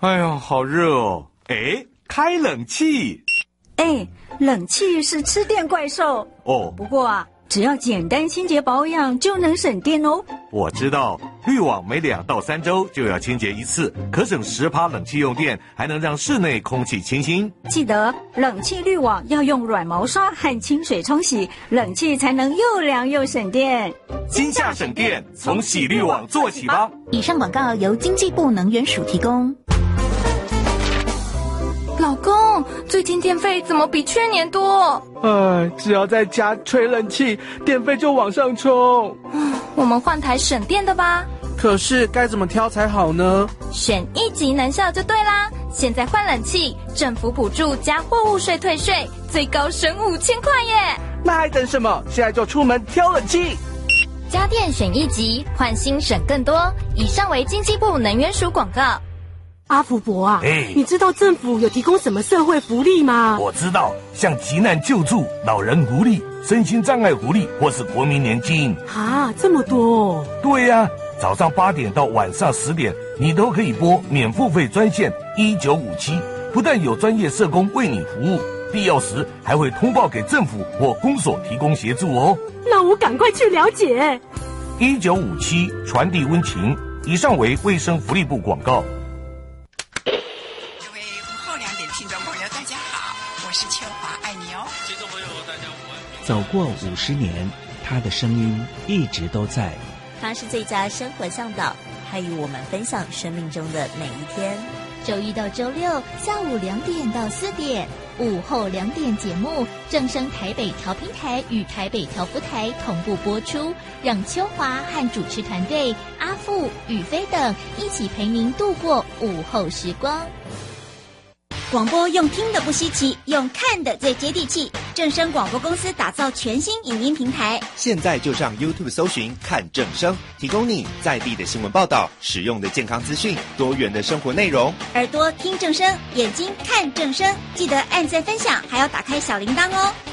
哎呀，好热哦！哎，开冷气。 哎，冷气是吃电怪兽哦。 不过啊，只要简单清洁保养就能省电哦。 我知道，滤网每2到3周就要清洁一次，可省10%冷气用电，还能让室内空气清新。 记得冷气滤网要用软毛刷和清水冲洗，冷气才能又凉又省电。 今夏省电，从洗滤网做起吧。 以上广告由经济部能源署提供。 老公，最近电费怎么比去年多？ 只要在家吹冷气，电费就往上冲。 我们换台省电的吧。 可是该怎么挑才好呢？ 选一级能效就对啦。现在换冷气，政府补助加货物税退税，最高省5000块耶！ 那还等什么？现在就出门挑冷气。 家电选一级，换新省更多。以上为经济部能源署广告。 阿福伯啊，你知道政府有提供什么社会福利吗？ 我知道，像急难救助、老人福利、身心障碍福利或是国民年金。 啊，这么多哦。 对呀，早上8点到晚上10点，你都可以拨免付费专线1957，不但有专业社工为你服务，必要时还会通报给政府或公所提供协助哦。 那我赶快去了解。 1957传递温情。以上为卫生福利部广告。 走过50年，他的声音一直都在。 他是最佳生活向导，他与我们分享生命中的每一天。 周一到周六下午2点到4点，午后2点节目正声台北调频台与台北调布台同步播出，让秋华和主持团队阿富、宇飞等一起陪您度过午后时光。 广播用听的不稀奇，用看的最接地气。正声广播公司打造全新影音平台， 现在就上 YouTube 搜寻看正声，提供你在地的新闻报道、实用的健康资讯、多元的生活内容。 耳朵听正声，眼睛看正声，记得按赞分享，还要打开小铃铛哦。